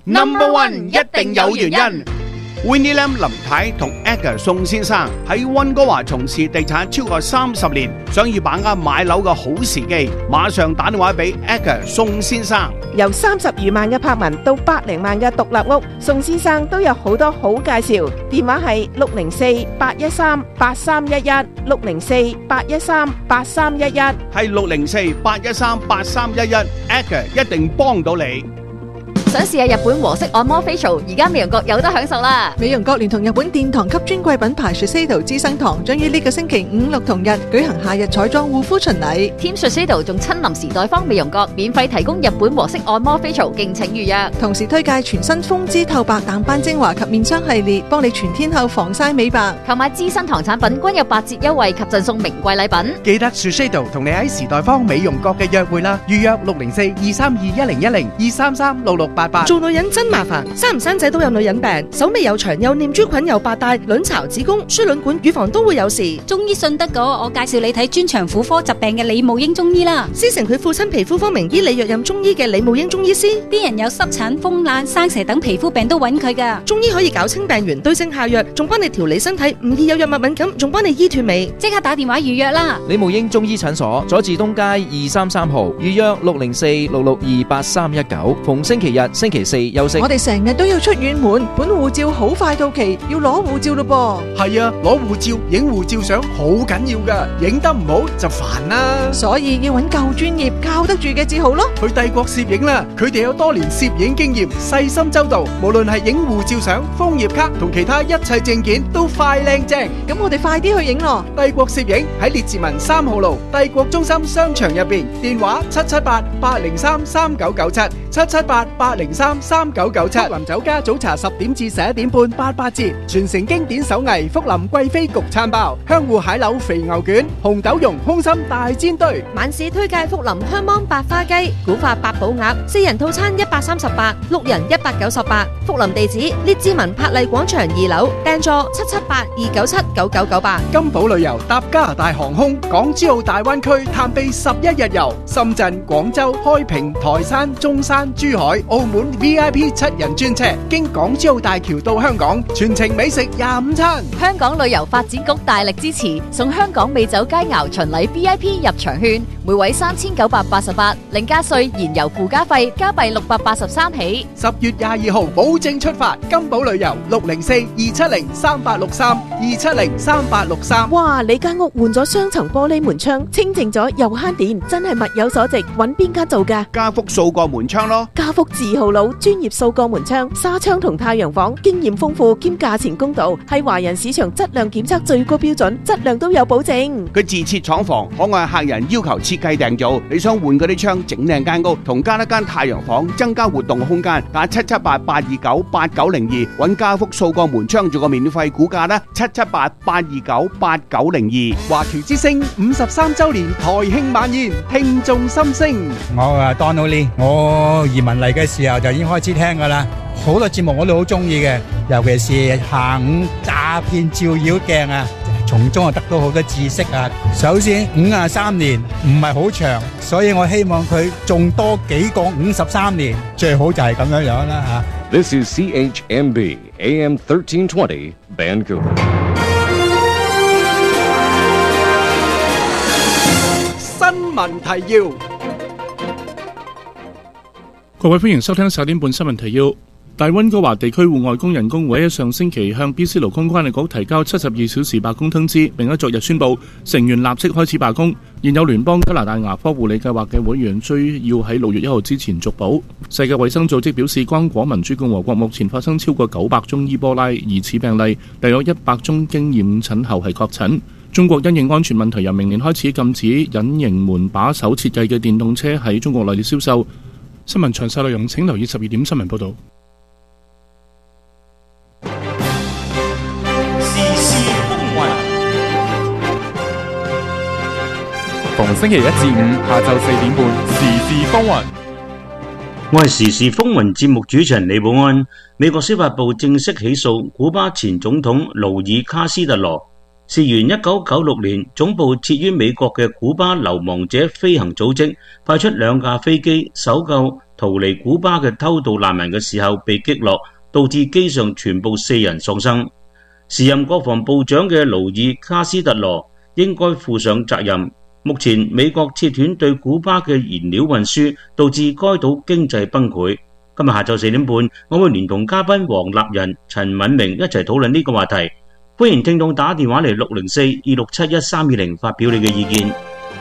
Number One 一定有原因。Winnie Lam 林太同 Edgar 宋先生喺溫哥華從事地產超過30年，想要把握買樓嘅好時機，馬上打電話俾 Edgar 宋先生。 由30餘萬嘅柏文到百零萬嘅獨立屋，宋先生都有好多好介紹。電話係604-813-8311 604-813-8311， 係604-813-8311 Edgar 一定幫到你。 想試下日本和式按摩 facial， 而家美容閣有得享受啦！ 美容閣聯同日本殿堂級專櫃品牌 Shiseido 資生堂將於呢個星期5、6同日舉行夏日彩妝護膚巡禮。 Team Shiseido 仲親臨時代坊美容閣，免費提供日本和式按摩 facial， 敬請預約。 同時推介全新風姿透白淡斑精華及面霜系列，幫你全天候防曬美白。 購買資生堂產品均有8折優惠及贈送名貴禮品。 記得 Shiseido 同你喺時代坊美容閣嘅約會啦，預約604-232-1010 233-6688。 做女人真麻煩，生唔生仔都有女人病，手尾又長又念珠菌又白帶，卵巢、子宮、輸卵管、乳房都會有事。 中醫信得過，我介紹你睇專長婦科疾病嘅李慕英中醫啦。 師承佢父親皮膚科名醫李若任中醫嘅李慕英中醫師， 啲人有濕疹、風癩、生蛇等皮膚病都揾佢噶。 中醫可以搞清病源，對症下藥，仲幫你調理身體，唔易有藥物敏感，仲幫你醫斷尾。 即刻打電話預約啦！ 李慕英中醫診所，佐治東街233號，預約604-662-8319，逢星期日、星期四休息。 我哋成日都要出遠門，本護照好快到期，要攞護照咯噃。係啊，攞護照、影護照相好緊要噶，影得唔好就煩啦。 所以要揾夠專業、靠得住嘅至好咯。 去帝國攝影啦，佢哋有多年攝影經驗，細心周到，無論係影護照相、楓葉卡同其他一切證件都快靚正。 咁我哋快啲去影咯。 帝國攝影喺列治文3號路帝國中心商場入邊，電話778-803-3997 778-803-3997。福林酒家早茶10點至11點半88折，傳承經典手藝福林貴妃焗餐包、香芋蟹柳肥牛卷、紅豆蓉空心大煎堆。 晚市推介福林香芒白花雞、古法八寶鴨，4人套餐138， 6人198。福林地址列治文柏麗廣場2樓，訂座778-297-9998。 金寶旅遊搭加拿大航空港珠澳大灣區探秘11日遊，深圳、廣州、開平、台山、中山、珠海、澳門 VIP 7人專車，經港珠澳大橋到香港，全程美食25餐。 香港旅遊發展局大力支持，送香港美酒佳肴巡禮 VIP 入場券，每位3988，另加稅、燃油附加費，加幣683起。 10月22號保證出發，金寶旅遊604-270-3863 270-3863。 哇！你間屋換咗雙層玻璃門窗，清淨咗又慳電，真係物有所值。揾邊間做㗎？ 家福數個門窗咯。 家福字號佬，專業數個門窗、紗窗同太陽房，經驗豐富兼價錢公道，係華人市場質量檢測最高標準，質量都有保證。 佢自設廠房，可按客人要求設計訂造。你想換嗰啲窗，整靚間屋，同加一間太陽房，增加活動空間，打778-829-8902，揾家福數個門窗做個免費估價啦，778-829-8902。 華僑之聲53周年台慶晚宴，聽眾心聲。 我Donald Lee， 我移民嚟嘅時候就已經開始聽㗎啦，好多節目我都好中意嘅，尤其是下午詐騙照妖鏡啊，從中得到好多知識啊。首先53年唔係好長，所以我希望佢仲多幾個53年，最好就係咁樣樣啦嚇。 This is CHMB AM 1320 Vancouver。 新聞提要。 各位歡迎收聽10點半新聞提要。大溫哥華地區戶外工人工會喺上星期向 BC 勞工關係局提交72小時罷工通知，並喺昨日宣布成員立即開始罷工。現有聯邦加拿大牙科護理計劃嘅會員需要喺6月1號之前續保。世界衛生組織表示，剛果民主共和國目前發生超過900宗伊波拉疑似病例，大約100宗經驗診後係確診。中國因應安全問題，由明年開始禁止隱形門把手設計嘅電動車喺中國內地銷售。新聞詳細內容請留意12點新聞報導。 逢星期1至5下晝4點半，時事風雲。 我係時事風雲節目主持人李寶安。美國司法部正式起訴古巴前總統勞爾卡斯特羅，事源1996年總部設於美國嘅古巴流亡者飛行組織派出2架飛機搜救逃離古巴嘅偷渡難民嘅時候被擊落，導致機上全部4人喪生。時任國防部長嘅勞爾卡斯特羅應該負上責任。目前美國切斷對古巴嘅燃料運輸，導致該島經濟崩潰。今日下晝4點半，我會連同嘉賓黃立仁、陳敏明一齊討論呢個話題。歡迎聽眾打電話嚟604-267-1320發表你嘅意見。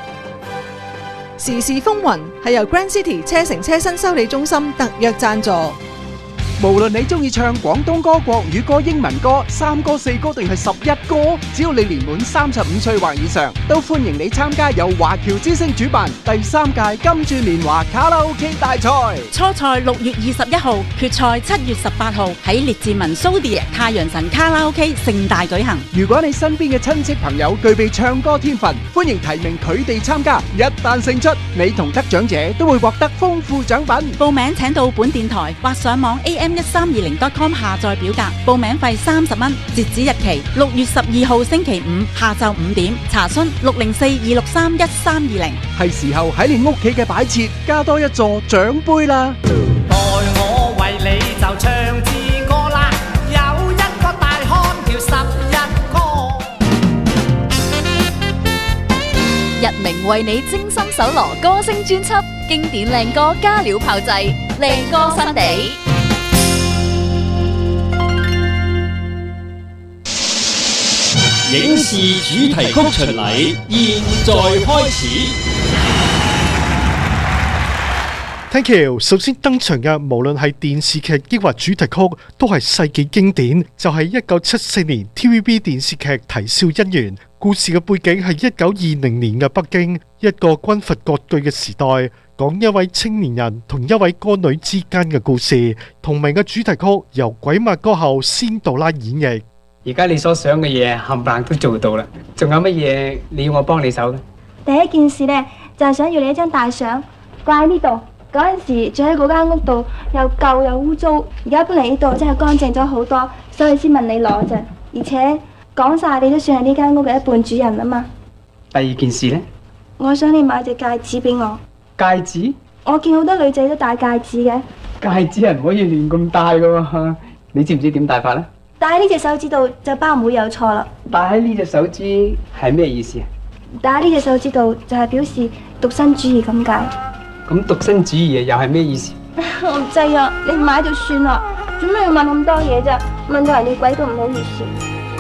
時事風雲係由 Grand City 車城車身修理中心特約贊助。 無論你中意唱廣東歌、國語歌、英文歌、3歌、4歌定係11歌，只要你年滿35歲或以上，都歡迎你參加由華僑之星主辦第3屆金鑽年華卡拉 OK 大賽。 初賽6月21號，決賽7月18號喺列治文蘇迪太陽神卡拉 OK 盛大舉行。 如果你身邊嘅親戚朋友具備唱歌天分，歡迎提名佢哋參加。一旦勝出，你同得獎者都會獲得豐富獎品。 報名請到本電台或上網 am1320.com 下載表格，報名費30蚊，截止日期6月12號星期五下晝5點。查詢604-263-1320。 係時候喺你屋企嘅擺設加多一座獎杯啦！ 待我為你就唱支歌啦，有一個大漢叫11哥。 日明為你精心搜羅歌聲專輯，經典靚歌加料炮製，靚歌新地。 影視主題曲巡禮現在開始。 Thank you。首先登場嘅，無論係電視劇抑或主題曲，都係世紀經典。就係1974年 TVB 電視劇《啼笑姻緣》。故事嘅背景係1920年嘅北京，一個軍閥割據嘅時代，講一位青年人同一位歌女之間嘅故事。同名嘅主題曲由鬼馬歌后仙杜拉演繹。 而家你所想嘅嘢冚唪唥都做到啦，仲有乜嘢你要我幫你手呢？ 第一件事呢，就係想要你一張大相掛喺呢度。嗰陣時住喺嗰間屋度又舊又污糟，而家搬嚟呢度真係乾淨咗好多，所以先問你攞啫。而且講晒你都算係呢間屋嘅一半主人啊嘛。 第二件事呢？ 我想你買隻戒指俾我。 戒指？ 我見好多女仔都戴戒指嘅。 戒指係唔可以亂咁戴噶喎，你知唔知點戴法呢？ 戴喺呢隻手指度就包唔會有錯啦。 戴喺呢隻手指係咩意思啊？ 戴喺呢隻手指度就係表示獨身主義咁解。 咁獨身主義又係咩意思？ 我唔制啊，你唔買就算啦，做咩要問咁多嘢啫？問到人哋鬼都唔好意思。